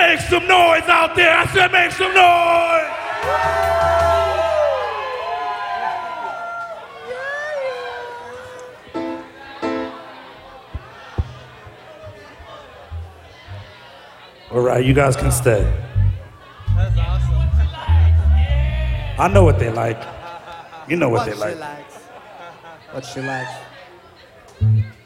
Make some noise out there. I said make some noise. All right, you guys can stay. That's awesome. I know what they like. You know what they like. What she likes.